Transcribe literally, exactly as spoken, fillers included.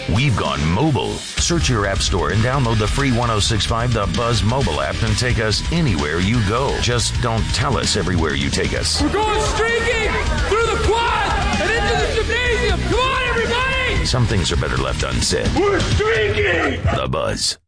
We've gone mobile. Search your app store and download the free ten sixty-five The Buzz mobile app and take us anywhere you go. Just don't tell us everywhere you take us. We're going streaking through the quad and into the gymnasium. Come on, everybody! Some things are better left unsaid. We're streaking! The Buzz.